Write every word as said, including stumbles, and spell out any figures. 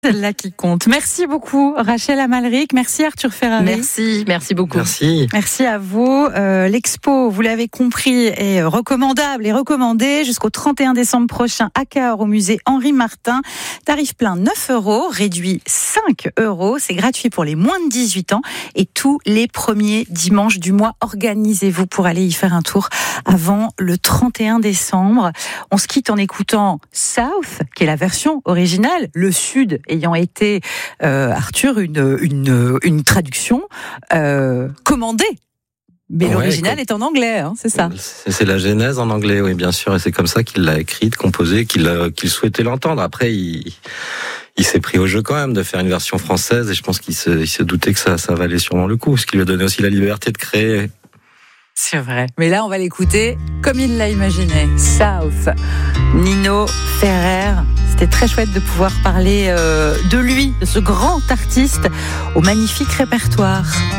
celle-là qui compte. Merci beaucoup Rachel Amalric, merci Arthur Ferrari. Merci, merci beaucoup. Merci. Merci à vous. Euh, l'expo, vous l'avez compris, est recommandable et recommandée jusqu'au trente et un décembre prochain à Cahors au musée Henri Martin. Tarif plein neuf euros, réduit cinq euros. C'est gratuit pour les moins de dix-huit ans et tous les premiers dimanches du mois. Organisez-vous pour aller y faire un tour avant le trente et un décembre. On se quitte en écoutant South, qui est la version originale, le Sud ayant été, euh, Arthur, une, une, une traduction euh, commandée. Mais ouais, l'original comme... est en anglais, hein, c'est ça. C'est, c'est la genèse en anglais, oui, bien sûr. Et c'est comme ça qu'il l'a écrite, composée, qu'il, a, qu'il souhaitait l'entendre. Après, il, il s'est pris au jeu quand même de faire une version française. Et je pense qu'il se, il se doutait que ça, ça valait sûrement le coup. Ce qui lui a donné aussi la liberté de créer. C'est vrai. Mais là, on va l'écouter comme il l'a imaginé. South, Nino Ferrer. C'était très chouette de pouvoir parler euh, de lui, de ce grand artiste au magnifique répertoire.